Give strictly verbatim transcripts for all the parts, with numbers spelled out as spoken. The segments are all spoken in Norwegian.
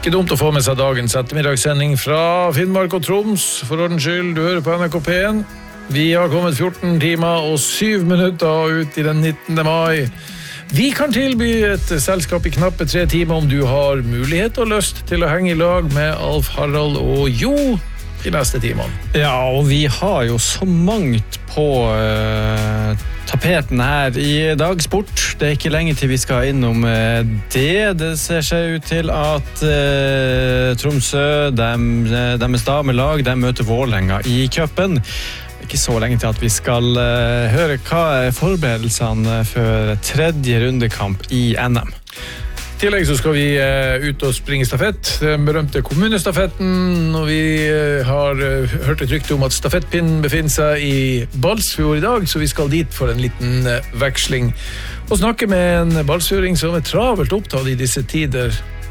Ikke dumt å få med seg dagens ettermiddagssending fra Finnmark og Troms. For ordens skyld, du hører på N R K P en. Vi har kommet fjorten timer og syv minutter ut i den nittende mai. Vi kan tilby et selskap i knappe tre timer om du har mulighet og lyst til å henge i lag med Alf, Harald og Jo de neste timene. Ja, og vi har jo så mangt på uh, tapeten her i dag. Sport. Det er ikke lenge til vi skal innom uh, det. Det ser seg ut til at uh, Tromsø, dem, deres damelag, de møter Vålerenga i cupen. Ikke så lenge til at vi skal uh, høre hva er forberedelsene for tredje rundekamp i N M. I tillegg så skal vi uh, ut og springe stafett, den berømte kommunestafetten, og vi uh, har uh, hørt et rykte om at stafettpinnen befinner seg i Balsfjord i dag, så vi skal dit for en liten uh, veksling og snakke med en balsfjording som er travelt opptatt i disse tider.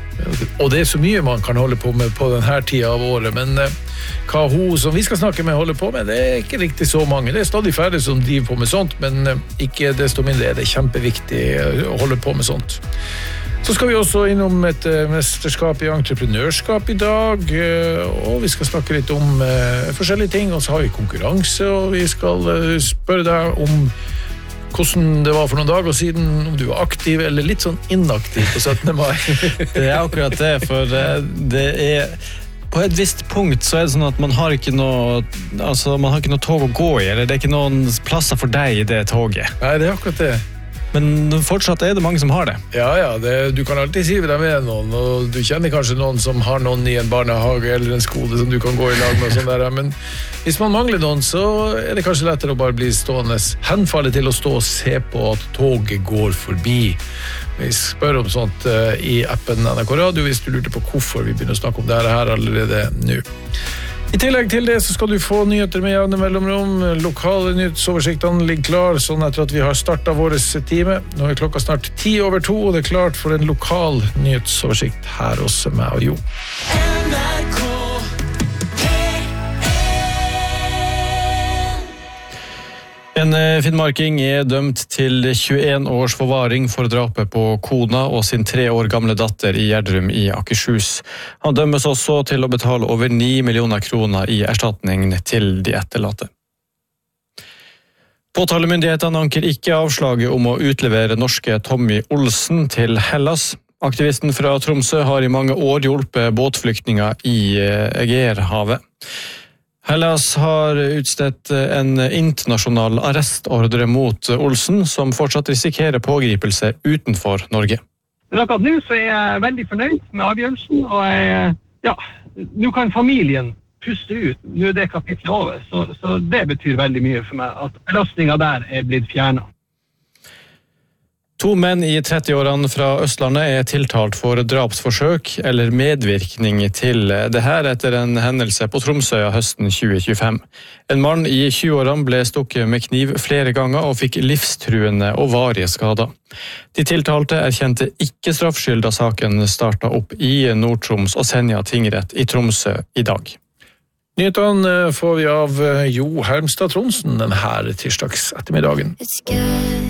Og det er så mye man kan holde på med på denne tida av året, men uh, hva hun som vi skal snakke med holder på med, det er ikke riktig så mange. Det er stadig færre som driver på med sånt, men uh, ikke desto mindre er det kjempeviktig uh, å holde på med sånt. Så skal vi også innom et uh, mesterskap i entreprenørskap i dag, uh, og vi skal snakke litt om uh, forskjellige ting, og så har vi konkurranse, og vi skal uh, spørre deg om hvordan det var for noen dager siden, om du var aktiv eller litt sånn inaktiv på syttende mai. Det er akkurat det, for uh, det er... På et visst punkt så er det sånn at man har ikke noe, altså man har ikke noe tog å gå i, eller det er ikke noen plasser for deg i det toget. Nei, det er akkurat det. Men fortsatt er det mange som har det. Ja, ja, det, du kan alltid si deg med noen, og du kjenner kanskje noen som har noen i en barnehage eller en skole som du kan gå i lag med og sånn der, men hvis man mangler noen, så er det kanskje lettere å bare bli stående, henfalle til å stå og se på at toget går forbi. Vi spør om sånt uh, i appen N R K Radio hvis du lurte på hvorfor vi begynner å snakke om det her allerede nå. I tillegg til det så skal du få nyheter med jevne mellomrom. Lokale nyhetsoversiktene ligger klar, sånn etter at vi har startet vår time. Nå er klokka snart ti over to, og det er klart for en lokal nyhetsoversikt her hos meg og Jo. N R K P en. En finnmarking er dømt til tjueen års forvaring for drapet på kona og sin tre år gamle datter i Gjerdrum i Akershus. Han dømmes også til å betale over ni millioner kroner i erstatning til de etterlatte. Påtalemyndighetene anker ikke avslaget om å utlevere norske Tommy Olsen til Hellas. Aktivisten fra Tromsø har i mange år hjulpet båtflyktninger i Egeerhavet. Hellas har utstedt en internasjonal arrestordre mot Olsen, som fortsatt risikerer pågripelse utenfor Norge. Men akkurat nå så er jeg veldig fornøyd med avgjørelsen, og jeg, ja, nå kan familien puste ut. Nå er det kapitlet over, så, så det betyr veldig mye for meg at belastningen der er blitt fjernet. To menn i trettiårene fra Østlandet er tiltalt for drapsforsøk eller medvirkning til det her etter en hendelse på Tromsøya høsten tjue tjuefem. En mann i tjueårene ble stukket med kniv flere ganger og fikk livstruende og varige skader. De tiltalte erkjente ikke straffskyld da saken startet opp i Nord-Troms og Senja tingrett i Tromsø i dag. Nyhetene får vi av Jo Hermstad Tronsen denne her tirsdags ettermiddagen. It's good.